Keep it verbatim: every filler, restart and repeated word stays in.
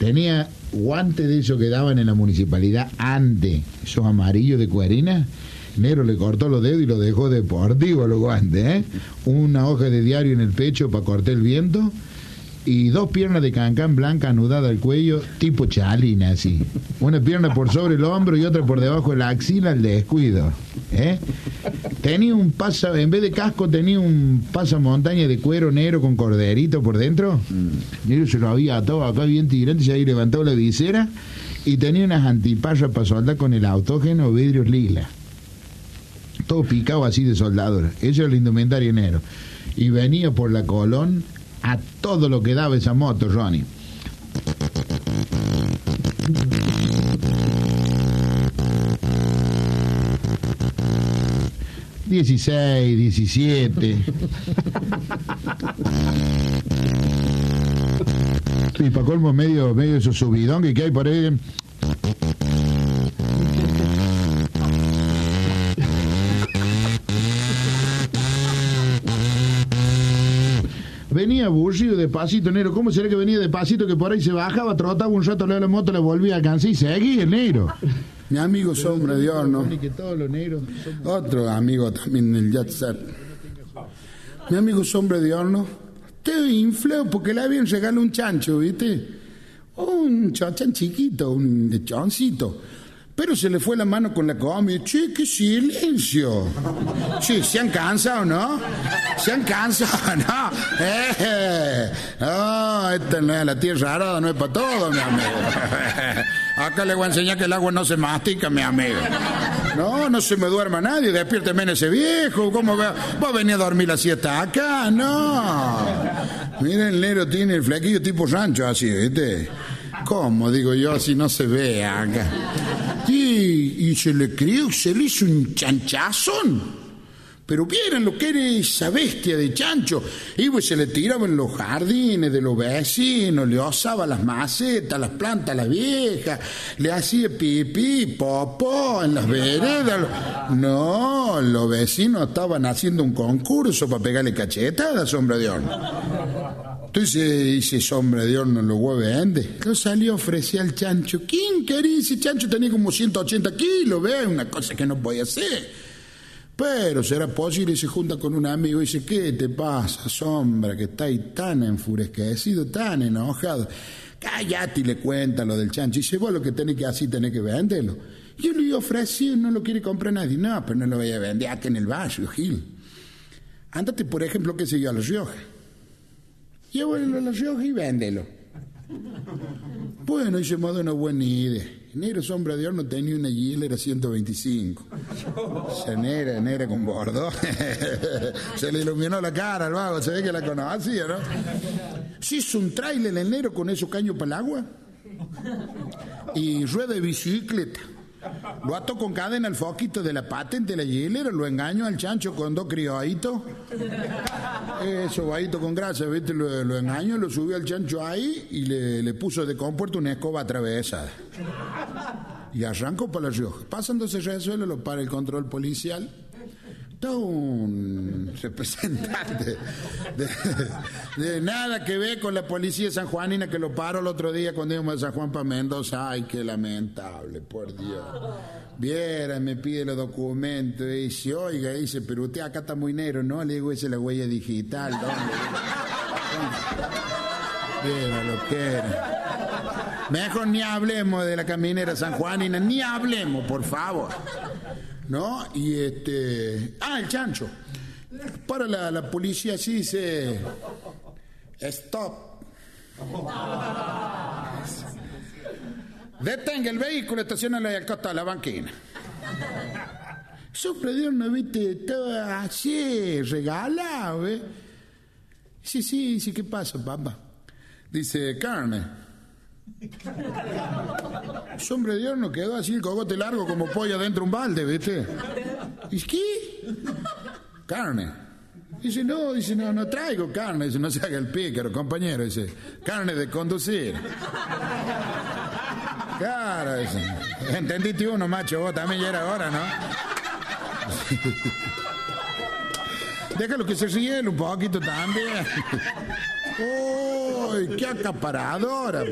Tenía guantes de esos que daban en la municipalidad antes, esos amarillos de cuerina. Negro le cortó los dedos y lo dejó deportivo los guantes, ¿eh? Una hoja de diario en el pecho para cortar el viento y dos piernas de cancán blanca anudadas al cuello, tipo chalina, así. Una pierna por sobre el hombro y otra por debajo de la axila al descuido, ¿eh? Tenía un pasa, en vez de casco tenía un pasamontaña de cuero negro con corderito por dentro. Mm. Negro se lo había atado acá bien tirante, se había levantado la visera y tenía unas antiparras para soldar con el autógeno vidrios lila. Todo picado así de soldadura. Eso era el indumentario negro. Y venía por la Colón a todo lo que daba esa moto, Ronnie. dieciséis, diecisiete. Y para colmo medio, medio de esos subidón que hay por ahí. Venía aburrido despacito, negro. ¿Cómo será que venía despacito? Que por ahí se bajaba, trotaba un rato, le la moto, le volvía a cansar y seguía el negro. Mi amigo Sombra de Horno. Otro amigo también en el Jet Set. Mi amigo Sombra de Horno. Te infló porque le habían regalado un chancho, ¿viste? Un chachán chiquito, un lechoncito. Pero se le fue la mano con la comida. Che, qué silencio. Che, ¿se han cansado, no? ¿Se han cansado, no? Eh, no, esta no es la tierra arada, no es para todo, mi amigo. Acá le voy a enseñar que el agua no se mastica, mi amigo. No, no se me duerma nadie, despiérteme en ese viejo. ¿Cómo va? ¿Vos venís a dormir la siesta acá? No. Miren, el negro tiene el flequillo tipo rancho así, ¿viste? ¿Cómo? Digo yo, así no se ve acá. Y, y se le crió, se le hizo un chanchazón. Pero vieran lo que era esa bestia de chancho. Y pues se le tiraba en los jardines de los vecinos, le osaba las macetas, las plantas, las viejas, le hacía pipí, popó en las veredas. No, los vecinos estaban haciendo un concurso para pegarle cachetadas a Sombra de Horno. Entonces dice Sombra de Horno, lo voy a vender. Lo salió a ofrecer al chancho. ¿Quién quería? Ese chancho tenía como ciento ochenta kilos, ¿ves? Una cosa que no podía hacer. Pero será posible y se junta con un amigo y dice, ¿qué te pasa, Sombra? Que está ahí tan enfurecido, tan enojado. Cállate y le cuenta lo del chancho. Y dice, vos lo que tenés que hacer, tenés que venderlo. Yo le ofrecí, no lo quiere comprar nadie. No, pero no lo voy a vender acá en el barrio, Gil. Ándate, por ejemplo, qué sé yo, a La Rioja. Llévalo a La Rioja y véndelo. Bueno, y se me da una buena idea. Negro Sombra de Horno tenía una Giller ciento veinticinco. Esa negra, negra con bordo. Se le iluminó la cara al vago, se ve que la conocía, ¿no? Se hizo un tráiler el negro con esos caños para el agua. Y rueda de bicicleta. Lo ató con cadena al foquito de la patente de la Giller, lo engañó al chancho con dos criollitos. Eso, guayito con grasa, ¿viste? Lo, lo engañó, lo subió al chancho ahí y le, le puso de compuerto una escoba atravesada. Y arrancó para La Rioja. Pasándose ese resuelo, lo para el control policial. Todo un representante de, de, de nada que ver con la policía sanjuanina que lo paró el otro día cuando íbamos a San Juan para Mendoza. Ay, qué lamentable, por Dios. Viera, me pide los documentos y dice, oiga, dice, pero usted acá está muy negro, ¿no? Le digo, esa es la huella digital, ¿dónde? Viera lo que era. Mejor ni hablemos de la caminera sanjuanina, ni hablemos, por favor. ¿No? Y este... Ah, el chancho. Para la, la policía así dice... Stop. Detenga el vehículo, estacionalo al costado de la banquina. Sombra de Horno, viste, estaba así, regalado, ¿eh? Sí, sí, sí, ¿qué pasa, papá? Dice, carne. Sombra de Horno quedó así, el cogote largo como pollo dentro de un balde, ¿viste? ¿Y qué? Carne. Dice, no, dice, no, no traigo carne. Dice, no se haga el pícaro, compañero. Dice, carne de conducir. Claro, dice. Entendiste uno, macho, vos también ya era hora, ¿no? Déjalo que se ríe un poquito también. ¡Uy, qué acaparadora!